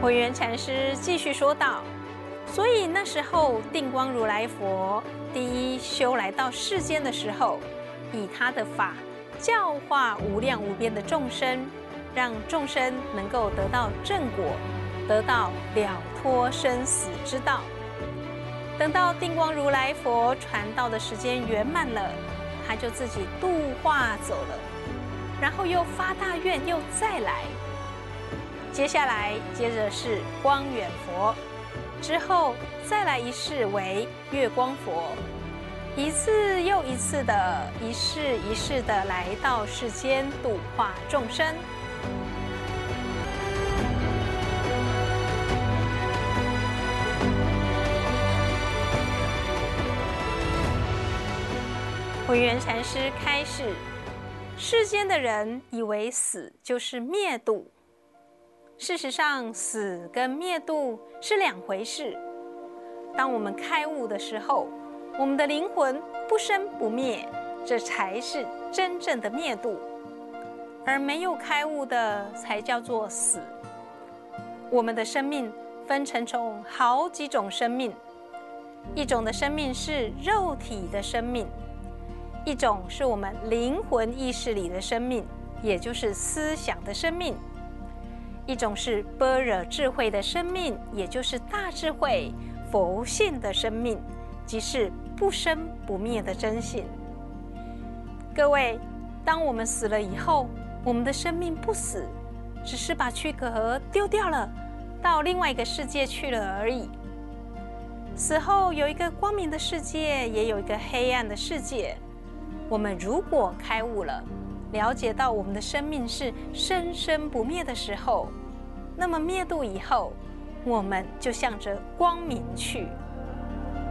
慧远禅师继续说道：所以那时候定光如来佛第一修来到世间的时候，以他的法教化无量无边的众生，让众生能够得到正果，得到了脱生死之道。等到定光如来佛传道的时间圆满了，他就自己度化走了，然后又发大愿，又再来。接着是光远佛，之后再来一世为月光佛，一次又一次的，一世一世的来到世间度化众生。慧远禅师开示：世间的人以为死就是灭度，事实上死跟灭度是两回事。当我们开悟的时候，我们的灵魂不生不灭，这才是真正的灭度。而没有开悟的才叫做死。我们的生命分成好几种生命，一种的生命是肉体的生命，一种是我们灵魂意识里的生命，也就是思想的生命；一种是般若智慧的生命，也就是大智慧佛性的生命，即是不生不灭的真性。各位，当我们死了以后，我们的生命不死，只是把躯壳丢掉了，到另外一个世界去了而已。死后有一个光明的世界，也有一个黑暗的世界。我们如果开悟了，了解到我们的生命是生生不灭的时候，那么灭度以后，我们就向着光明去。